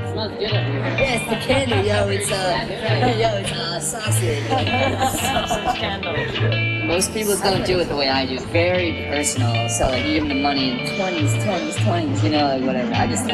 smells good up here. Yeah, it's the candle, yo. It's sausage. Sausage candle. Most people don't do it the way I do. Very personal. So like, you give them the money in 20s, 10s, 20s, you know, like whatever. I just